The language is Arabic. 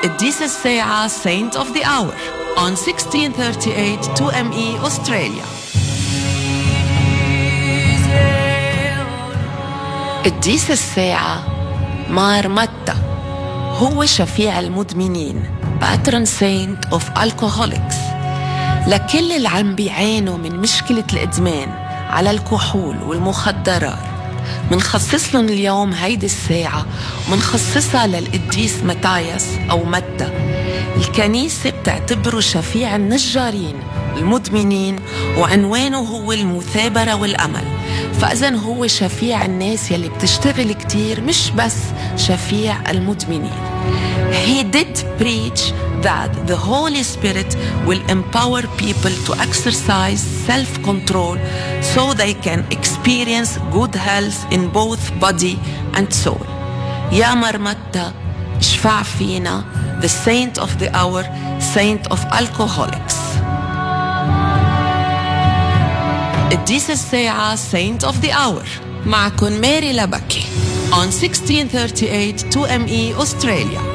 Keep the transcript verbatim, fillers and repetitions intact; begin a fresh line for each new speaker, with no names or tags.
قديس الساعة Saint of the Hour on sixteen thirty-eight two M E Australia. قديس الساعة مار متى هو شفيع المدمنين Patron Saint of Alcoholics. لكل اللي عم بيعانوا من مشكلة الإدمان على الكحول والمخدرات منخصص لهم اليوم هيدي الساعة ومنخصصها للقديس متاياس أو متى. الكنيسة بتعتبره شفيع النجارين المدمنين وعنوانه هو المثابرة والأمل. فإذن هو شفيع الناس يلي بتشتغل كتير مش بس شفيع المدمنين. He did preach that the Holy Spirit will empower people to exercise self-control so they can experience good health in both body and soul. يا مرمتى اشفع فينا the saint of the hour, saint of alcoholics. قديس الساعة Saint of the Hour معكن ماري لبكي on sixteen thirty-eight two M E Australia.